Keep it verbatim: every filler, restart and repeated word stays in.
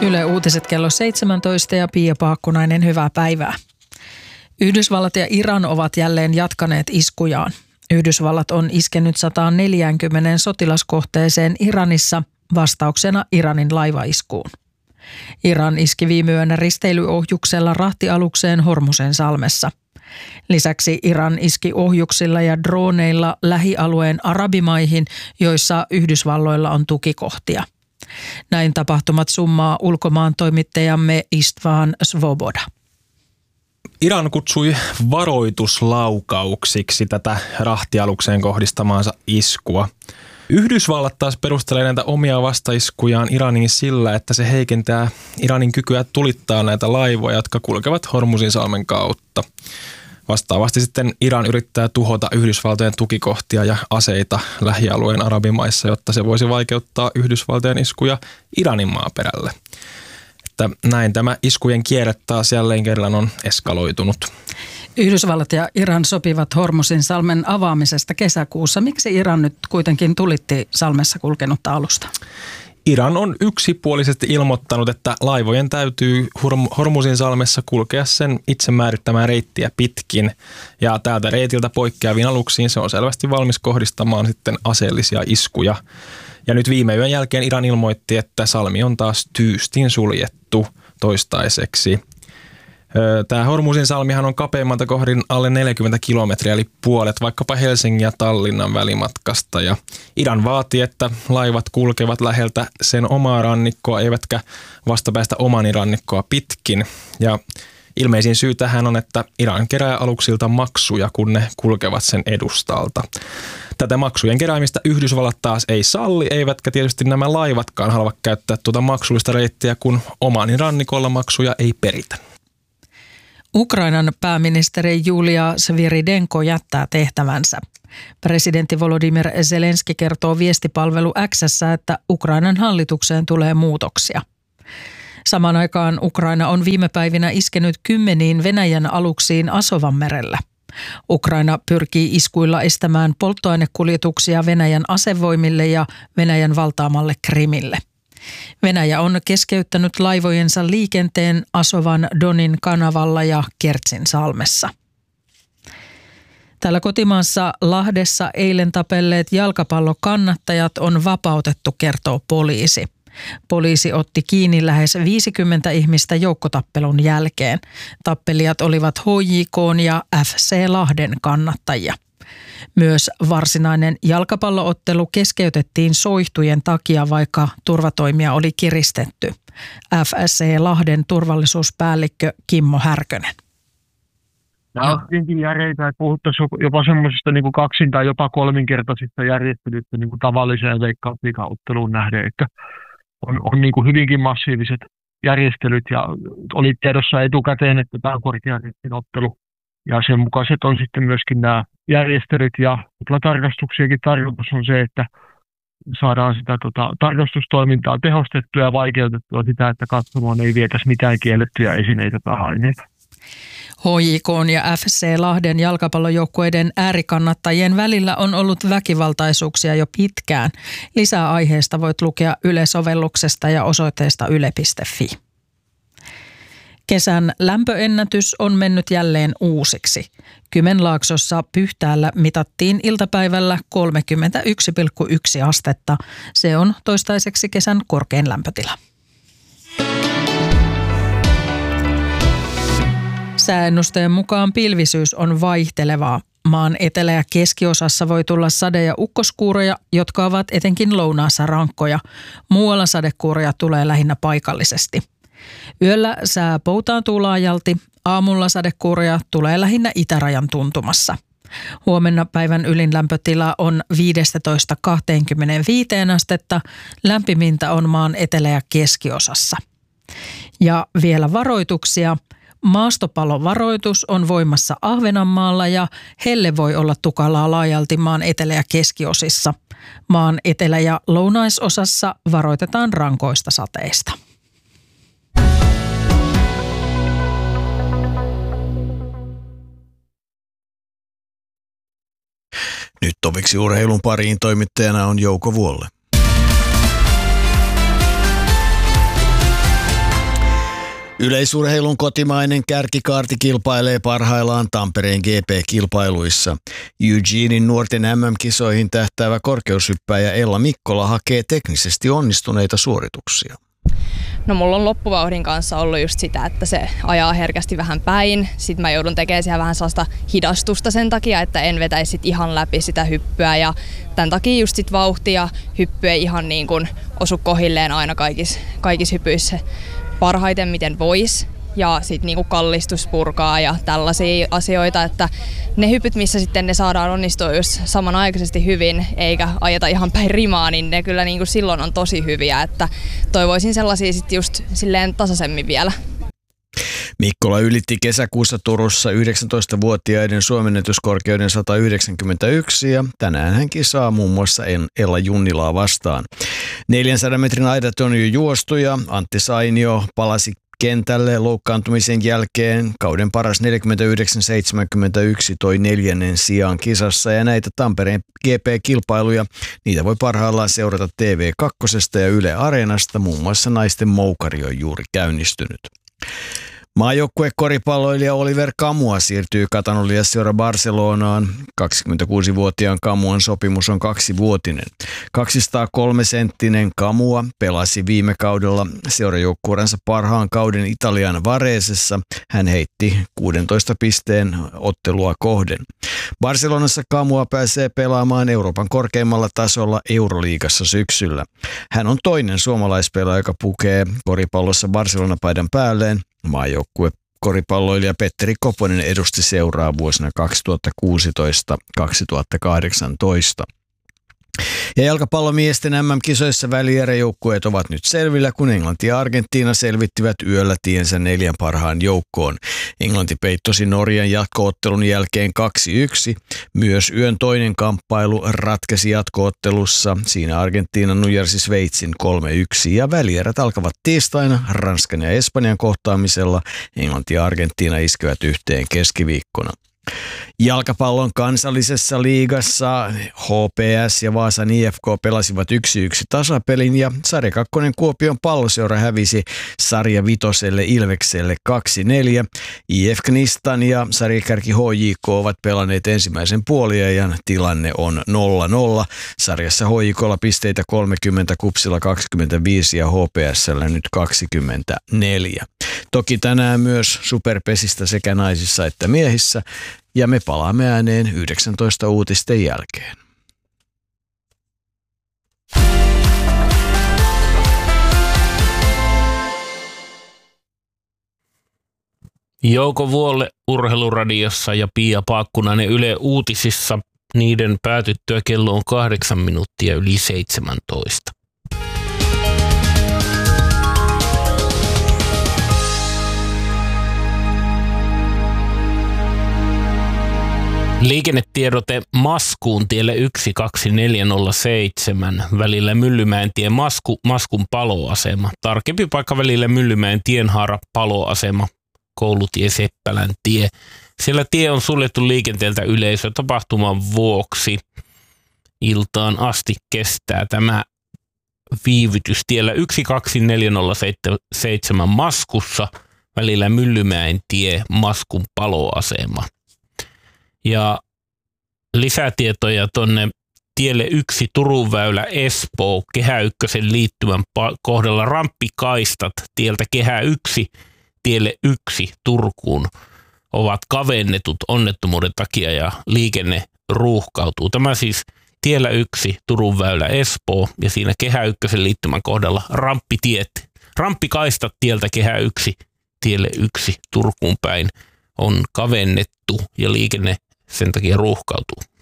Yle Uutiset kello seitsemäntoista ja Pia Paakkunainen, hyvää päivää. Yhdysvallat ja Iran ovat jälleen jatkaneet iskujaan. Yhdysvallat on iskenyt sata neljäkymmentä sotilaskohteeseen Iranissa vastauksena Iranin laivaiskuun. Iran iski viime yönä risteilyohjuksella rahtialukseen Hormuzen salmessa. Lisäksi Iran iski ohjuksilla ja droneilla lähialueen arabimaihin, joissa Yhdysvalloilla on tukikohtia. Näin tapahtumat summaa ulkomaan toimittajamme Istvan Svoboda. Iran kutsui varoituslaukauksiksi tätä rahtialukseen kohdistamaansa iskua. Yhdysvallat taas perustelee näitä omia vastaiskujaan Iraniin sillä, että se heikentää Iranin kykyä tulittaa näitä laivoja, jotka kulkevat Hormuzin salmen kautta. Vastaavasti sitten Iran yrittää tuhota Yhdysvaltojen tukikohtia ja aseita lähialueen arabimaissa, jotta se voisi vaikeuttaa Yhdysvaltojen iskuja Iranin maaperälle. Että näin tämä iskujen kierre taas jälleen kerran on eskaloitunut. Yhdysvallat ja Iran sopivat Hormuzin salmen avaamisesta kesäkuussa. Miksi Iran nyt kuitenkin tulitti salmessa kulkenutta alusta? Iran on yksipuolisesti ilmoittanut, että laivojen täytyy Hormuzin salmessa kulkea sen itse määrittämää reittiä pitkin. Ja täältä reitiltä poikkeaviin aluksiin se on selvästi valmis kohdistamaan sitten aseellisia iskuja. Ja nyt viime yön jälkeen Iran ilmoitti, että salmi on taas tyystin suljettu toistaiseksi. Tämä Hormuzin salmihan on kapeimmalta kohdin alle neljäkymmentä kilometriä, eli puolet vaikkapa Helsingin ja Tallinnan välimatkasta. Ja Iran vaatii, että laivat kulkevat läheltä sen omaa rannikkoa, eivätkä vastapäästä Omanin rannikkoa pitkin. Ja ilmeisin syy tähän on, että Iran kerää aluksilta maksuja, kun ne kulkevat sen edustalta. Tätä maksujen keräämistä Yhdysvallat taas ei salli, eivätkä tietysti nämä laivatkaan halua käyttää tuota maksullista reittiä, kun Omanin rannikolla maksuja ei peritä. Ukrainan pääministeri Julia Sviridenko jättää tehtävänsä. Presidentti Volodymyr Zelenski kertoo viestipalvelu X:ssä, että Ukrainan hallitukseen tulee muutoksia. Samaan aikaan Ukraina on viime päivinä iskenyt kymmeniin Venäjän aluksiin Asovanmerellä. Ukraina pyrkii iskuilla estämään polttoainekuljetuksia Venäjän asevoimille ja Venäjän valtaamalle Krimille. Venäjä on keskeyttänyt laivojensa liikenteen Asovan Donin kanavalla ja Kertsin salmessa. Täällä kotimaassa Lahdessa eilen tapelleet jalkapallokannattajat on vapautettu, kertoo poliisi. Poliisi otti kiinni lähes viisikymmentä ihmistä joukkotappelun jälkeen. Tappelijat olivat H J K:n ja F C Lahden kannattajia. Myös varsinainen jalkapalloottelu keskeytettiin soihtujen takia, vaikka turvatoimia oli kiristetty. F C Lahden turvallisuuspäällikkö Kimmo Härkönen. Nämä on tietenkin järeitä, että puhuttaisiin jopa semmoisesta niin kuin kaksin- tai jopa kolminkertaisista järjestelyistä niin kuin tavalliseen Veikkausliigan-otteluun nähden, että on, on niin kuin hyvinkin massiiviset järjestelyt ja oli tiedossa etukäteen, että tämä on korkeariskin ottelu. Ja sen mukaiset on sitten myöskin nämä järjestelyt ja tarkastuksiakin tarkoitus on se, että saadaan sitä tota, tarkastustoimintaa tehostettua ja vaikeutettua sitä, että katsomaan ei vietäisi mitään kiellettyjä esineitä tai aineita. H J K:n ja F C Lahden jalkapallojoukkueiden äärikannattajien välillä on ollut väkivaltaisuuksia jo pitkään. Lisää aiheesta voit lukea Yle-sovelluksesta ja osoitteesta yle piste fi. Kesän lämpöennätys on mennyt jälleen uusiksi. Kymenlaaksossa Pyhtäällä mitattiin iltapäivällä kolmekymmentäyksi pilkku yksi astetta. Se on toistaiseksi kesän korkein lämpötila. Sääennusteen mukaan pilvisyys on vaihtelevaa. Maan etelä- ja keskiosassa voi tulla sade- ja ukkoskuuroja, jotka ovat etenkin lounaassa rankkoja. Muualla sadekuuroja tulee lähinnä paikallisesti. Yöllä sää poutaantuu laajalti, aamulla sadekuuroja tulee lähinnä itärajan tuntumassa. Huomenna päivän ylin lämpötila on viisitoista kaksikymmentäviisi astetta, lämpimintä on maan etelä- ja keskiosassa. Ja vielä varoituksia. Maastopalovaroitus on voimassa Ahvenanmaalla ja helle voi olla tukalaa laajalti maan etelä- ja keskiosissa. Maan etelä- ja lounaisosassa varoitetaan rankoista sateista. Nyt toviksi urheilun pariin toimittajana on Jouko Vuolle. Yleisurheilun kotimainen kärkikaarti kilpailee parhaillaan Tampereen G P-kilpailuissa. Eugenein nuorten M M-kisoihin tähtäävä korkeushyppäjä Ella Mikkola hakee teknisesti onnistuneita suorituksia. No mulla on loppuvauhdin kanssa ollut just sitä, että se ajaa herkästi vähän päin. Sitten mä joudun tekemään siellä vähän sellaista hidastusta sen takia, että en vetäisi sit ihan läpi sitä hyppyä. Ja tämän takia just sit vauhti ja hyppy ei ihan niin kuin osu kohilleen aina kaikissa, kaikissa hypyissä parhaiten miten vois. Ja sitten niinku kallistus purkaa ja tällaisia asioita, että ne hypyt, missä sitten ne saadaan onnistua just samanaikaisesti hyvin, eikä ajeta ihan päin rimaa, niin ne kyllä niinku silloin on tosi hyviä, että toivoisin sellaisia sitten just silleen tasaisemmin vielä. Mikkola ylitti kesäkuussa Turussa yhdeksäntoistavuotiaiden suomennätyskorkeuden sata yhdeksänkymmentäyksi ja tänään hän kisaa muun muassa Ella Junnilaa vastaan. neljänsadan metrin aidat on jo juostu ja Antti Sainio palasi kentälle loukkaantumisen jälkeen. Kauden paras neljäkymmentäyhdeksän seitsemänkymmentäyksi toi neljännen sijaan kisassa ja näitä Tampereen G P-kilpailuja, niitä voi parhaillaan seurata T V kaksi ja Yle Areenasta, muun muassa naisten moukari on juuri käynnistynyt. Maajoukkuekoripalloilija Oliver Kamua siirtyy Katanolias seura Barcelonaan. kaksikymmentäkuusivuotiaan Kamuan sopimus on kaksivuotinen. kaksisataakolme senttinen Kamua pelasi viime kaudella seurajoukkueensa parhaan kauden Italian Varesessa. Hän heitti kuusitoista pisteen ottelua kohden. Barcelonassa Kamua pääsee pelaamaan Euroopan korkeimmalla tasolla Euroliigassa syksyllä. Hän on toinen suomalaispelaaja, joka pukee koripallossa Barcelona-paidan päälleen. Maajoukkue koripalloilija Petteri Koponen edusti seuraa vuosina kaksituhattakuusitoista kaksituhattakahdeksantoista. Ja jalkapallomiesten M M-kisoissa välieräjoukkueet ovat nyt selvillä, kun Englanti ja Argentiina selvittivät yöllä tiensä neljän parhaan joukkoon. Englanti peittosi Norjan jatkoottelun jälkeen kaksi yksi. Myös yön toinen kamppailu ratkesi jatkoottelussa. Siinä Argentiina nujersi Sveitsin kolme yksi ja välierät alkavat tiistaina Ranskan ja Espanjan kohtaamisella. Englanti ja Argentiina iskevät yhteen keskiviikkona. Jalkapallon kansallisessa liigassa H P S ja Vaasan I F K pelasivat yksi yksi tasapelin ja sarja kakkonen Kuopion Palloseura hävisi sarja vitoselle Ilvekselle kaksi neljä. I F Knistan ja sarjakärki H J K ovat pelanneet ensimmäisen puoliajan, tilanne on nolla nolla. Sarjassa H J K:lla pisteitä kolmekymmentä, Kupsilla kaksikymmentäviisi ja H P S:llä nyt kaksikymmentäneljä. Toki tänään myös superpesistä sekä naisissa että miehissä ja me palaamme ääneen yhdeksäntoista uutisten jälkeen. Jouko Vuolle Urheiluradiossa ja Pia Paakkunainen Yle Uutisissa. Niiden päätyttyä kello on kahdeksan minuuttia yli seitsemäntoista. Liikennetiedote Maskuun tielle yksi kaksi neljä nolla seitsemän välillä Myllymäentie Masku, Maskun paloasema. Tarkempi paikka välillä Myllymäen tienhaara paloasema, koulutie Seppälän tie. Siellä tie on suljettu liikenteeltä yleisötapahtuman vuoksi. Iltaan asti kestää tämä viivytys tiellä yksi kaksi neljä nolla seitsemän Maskussa välillä Myllymäen tie Maskun paloasema. Ja lisätietoja tuonne tielle yksi Turun väylä Espoo Kehä ykkösen liittymän kohdalla ramppikaistat tieltä Kehä yksi tielle yksi Turkuun ovat kavennetut onnettomuuden takia ja liikenne ruuhkautuu. Tämä siis tiellä yksi Turun väylä Espoo ja siinä Kehä ykkösen liittymän kohdalla ramppitiet, ramppikaistat tieltä Kehä yksi tielle yksi Turkuun päin on kavennettu ja liikenne sen takia ruuhkautuu.